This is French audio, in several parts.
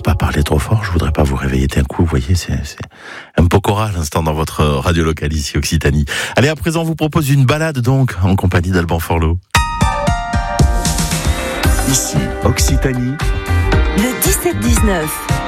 pas parler trop fort, je voudrais pas vous réveiller d'un coup, vous voyez, c'est un Pokora à l'instant dans votre radio locale ici, Occitanie. Allez, à présent, on vous propose une balade donc, en compagnie d'Alban Forlot. Ici, Occitanie. Le 17-19.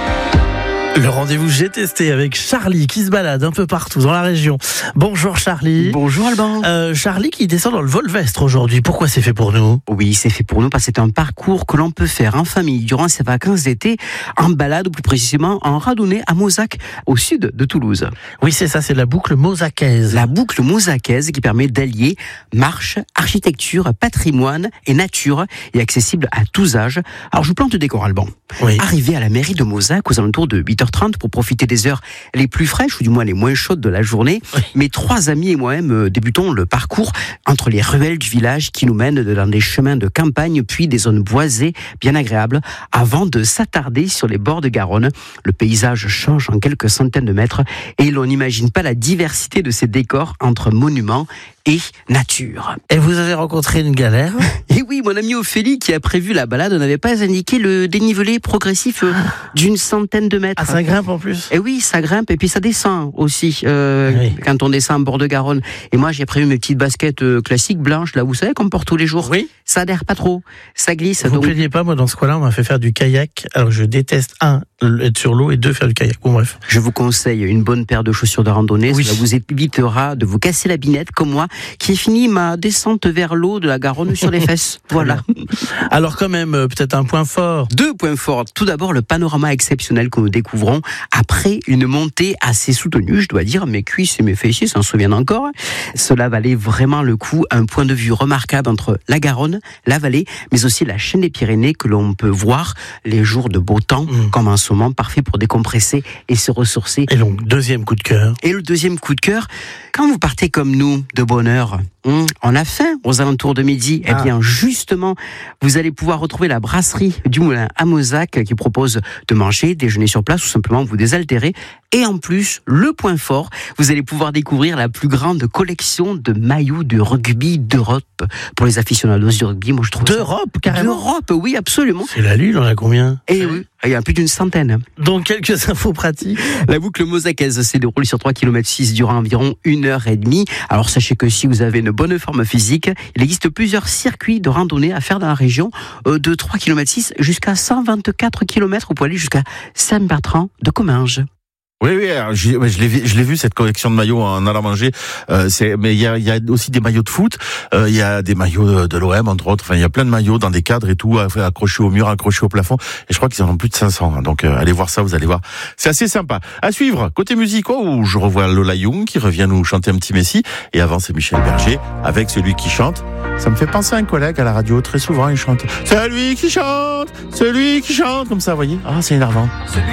Le rendez-vous j'ai testé avec Charlie qui se balade un peu partout dans la région. Bonjour Charlie. Bonjour Alban. Charlie qui descend dans le Volvestre aujourd'hui. Pourquoi c'est fait pour nous ? Oui, c'est fait pour nous parce que c'est un parcours que l'on peut faire en famille durant ses vacances d'été, en balade ou plus précisément en randonnée à Mozac, au sud de Toulouse. Oui, c'est ça, c'est la boucle mozacaise. La boucle mozacaise qui permet d'allier marche, architecture, patrimoine et nature et accessible à tous âges. Alors je vous plante le décor Alban. Oui. Arrivé à la mairie de Mozac aux alentours de 8h30 pour profiter des heures les plus fraîches ou du moins les moins chaudes de la journée, Oui. mes 3 amis et moi-même débutons le parcours entre les ruelles du village qui nous mènent dans des chemins de campagne puis des zones boisées bien agréables avant de s'attarder sur les bords de Garonne. Le paysage change en quelques centaines de mètres et l'on n'imagine pas la diversité de ces décors entre monuments et nature. Et vous avez rencontré une galère ? Et oui, mon ami Ophélie qui a prévu la balade n'avait pas indiqué le dénivelé progressif d'une centaine de mètres. Ah, ça grimpe en plus ? Et oui, ça grimpe et puis ça descend aussi Oui. quand on descend en bord de Garonne. Et moi, j'ai prévu mes petites baskets classiques blanches, là, vous savez, qu'on porte tous les jours. Oui. Ça adhère pas trop, ça glisse. Vous ne Donc, plaignez pas, moi dans ce coin-là, on m'a fait faire du kayak. Alors je déteste, 1, être sur l'eau et 2, faire du kayak. Bon bref. je vous conseille une bonne paire de chaussures de randonnée. Oui. Cela vous évitera de vous casser la binette, comme moi, qui ai fini ma descente vers l'eau de la Garonne sur les fesses. Voilà. Alors quand même, peut-être un point fort. 2 points forts. Tout d'abord, le panorama exceptionnel que nous découvrons après une montée assez soutenue, je dois dire. Mes cuisses et mes fessiers s'en souviennent encore. Cela valait vraiment le coup. Un point de vue remarquable entre la Garonne, la vallée, mais aussi la chaîne des Pyrénées que l'on peut voir les jours de beau temps, comme en ce moment, parfait pour décompresser et se ressourcer. Et donc, deuxième coup de cœur. Et le deuxième coup de cœur, quand vous partez comme nous, de bonne heure, on a faim aux alentours de midi, eh bien justement, vous allez pouvoir retrouver la brasserie du Moulin à Mozac qui propose de manger, déjeuner sur place ou simplement vous désaltérer. Et en plus, le point fort, vous allez pouvoir découvrir la plus grande collection de maillots de rugby d'Europe pour les aficionados du rugby. Moi, je trouve D'Europe, carrément. D'Europe, oui, absolument. C'est la lune, on a combien ? Et oui, il y a plus d'une centaine. Donc quelques infos pratiques. La boucle mozacaise se déroule sur 3,6 km durant environ 1h30. Alors sachez que si vous avez une bonne forme physique, il existe plusieurs circuits de randonnée à faire dans la région de 3,6 km jusqu'à 124 km. Vous pouvez aller jusqu'à Saint-Bertrand de Comminges. Oui, alors, je l'ai vu cette collection de maillots en allant manger. Mais il y a aussi des maillots de foot. Il y a des maillots de l'OM entre autres. Enfin, il y a plein de maillots dans des cadres et tout, accrochés au mur, accrochés au plafond. Et je crois qu'ils en ont plus de 500. Donc allez voir ça, vous allez voir. C'est assez sympa. À suivre côté musique, où je revois Lola Young qui revient nous chanter un petit Messi. Et avant, c'est Michel Berger avec celui qui chante. Ça me fait penser à un collègue à la radio. Très souvent, il chante. Celui qui chante, comme ça, vous voyez. Ah, c'est énervant. Celui